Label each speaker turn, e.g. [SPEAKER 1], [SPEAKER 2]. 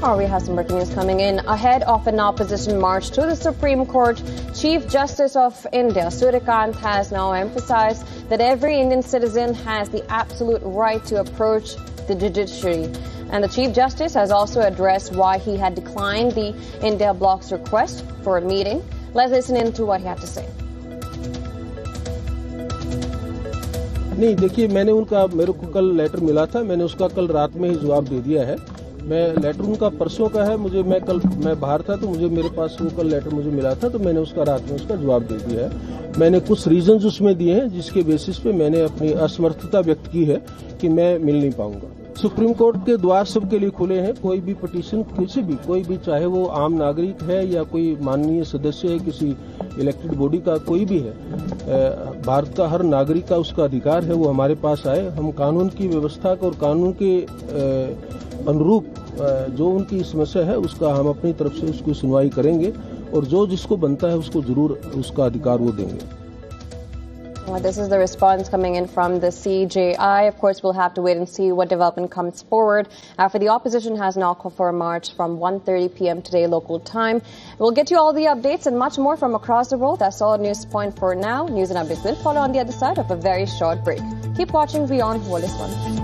[SPEAKER 1] Or we have some breaking news coming in. Ahead of an opposition march to the Supreme Court, Chief Justice of India, Suryakant, has now emphasized that every Indian citizen has the absolute right to approach the judiciary. And the Chief Justice has also addressed why he had declined the India Bloc's request for a meeting. Let's listen in to what he had to say.
[SPEAKER 2] नहीं, देखिए, मेरे को कल letter मिला था, मैंने उसका कल रात में ही जवाब दे दिया है। मैं लेटर उनका परसों का है, मैं बाहर था तो मेरे पास वो कल लेटर मुझे मिला था, तो मैंने उसका रात में उसका जवाब दे दिया है। मैंने कुछ रीजंस उसमें दिए हैं जिसके बेसिस पे मैंने अपनी असमर्थता व्यक्त की है कि मैं मिल नहीं पाऊंगा। सुप्रीम कोर्ट के द्वार सबके लिए खुले हैं। कोई भी पिटीशन कोई भी, चाहे वो आम नागरिक है या कोई माननीय सदस्य है किसी इलेक्टेड बॉडी का, कोई भी है, भारत का हर नागरिक का उसका अधिकार है वो हमारे पास आए। हम कानून की व्यवस्था को और कानून के अनुरूप जो उनकी समस्या है उसका हम अपनी तरफ से उसकी सुनवाई करेंगे और जो जिसको बनता है उसको जरूर उसका अधिकार वो देंगे।
[SPEAKER 1] This is the response coming in from the CJI. Of course, we'll have to wait and see what development comes forward after the opposition has now called for a march from 1:30 p.m. today local time. We'll get you all the updates and much more from across the world. That's all News Point for now. News and updates will follow on the other side of a very short break. Keep watching Beyond Wallace One.